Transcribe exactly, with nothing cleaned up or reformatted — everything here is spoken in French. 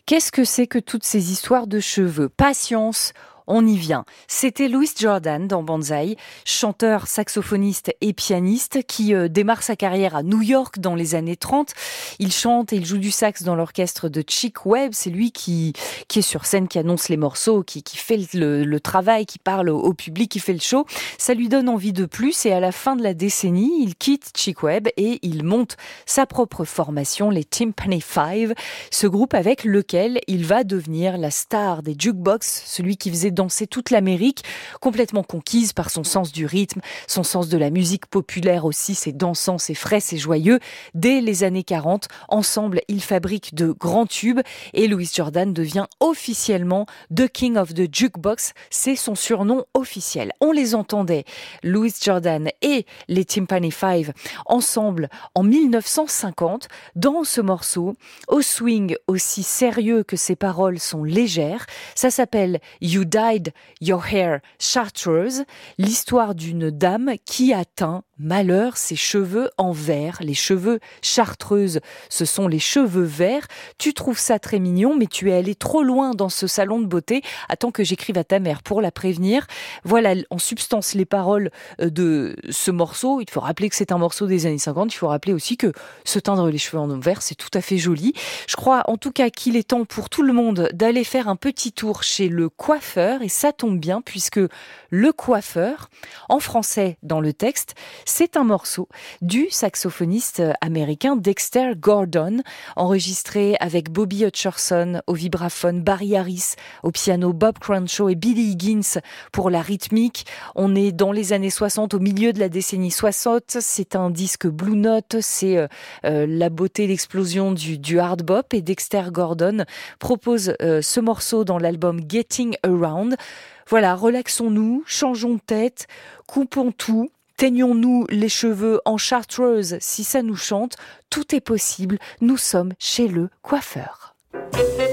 Qu'est-ce que c'est que toutes ces histoires de cheveux ? Patience, on y vient. C'était Louis Jordan dans Banzai, chanteur, saxophoniste et pianiste qui euh, démarre sa carrière à New York dans les années trente. Il chante et il joue du sax dans l'orchestre de Chick Webb. C'est lui qui, qui est sur scène, qui annonce les morceaux, qui, qui fait le, le travail, qui parle au, au public, qui fait le show. Ça lui donne envie de plus et à la fin de la décennie, il quitte Chick Webb et il monte sa propre formation, les Tympany Five, ce groupe avec lequel il va devenir la star des jukebox, celui qui faisait danser toute l'Amérique, complètement conquise par son sens du rythme, son sens de la musique populaire aussi, c'est dansant, c'est frais, c'est joyeux. Dès les années quarante, ensemble, ils fabriquent de grands tubes et Louis Jordan devient officiellement The King of the Jukebox, c'est son surnom officiel. On les entendait, Louis Jordan et les Tympany Five, ensemble en mille neuf cent cinquante, dans ce morceau, au swing aussi sérieux que ses paroles sont légères. Ça s'appelle You Dyed Your Hair Chartreuse, l'histoire d'une dame qui atteint, malheur, ses cheveux en vert. Les cheveux chartreuses, ce sont les cheveux verts. Tu trouves ça très mignon, mais tu es allé trop loin dans ce salon de beauté. Attends que j'écrive à ta mère pour la prévenir. Voilà, en substance, les paroles de ce morceau. Il faut rappeler que c'est un morceau des années cinquante. Il faut rappeler aussi que se teindre les cheveux en vert, c'est tout à fait joli. Je crois en tout cas qu'il est temps pour tout le monde d'aller faire un petit tour chez le coiffeur. Et ça tombe bien puisque le coiffeur, en français dans le texte, c'est un morceau du saxophoniste américain Dexter Gordon, enregistré avec Bobby Hutcherson au vibraphone, Barry Harris au piano, Bob Crenshaw et Billy Higgins pour la rythmique. On est dans les années soixante, au milieu de la décennie soixante. C'est un disque Blue Note, c'est euh, euh, la beauté, l'explosion du, du hard bop. Et Dexter Gordon propose euh, ce morceau dans l'album Getting Around. Voilà, relaxons-nous, changeons de tête, coupons tout. Teignons-nous les cheveux en chartreuse si ça nous chante. Tout est possible. Nous sommes chez le coiffeur.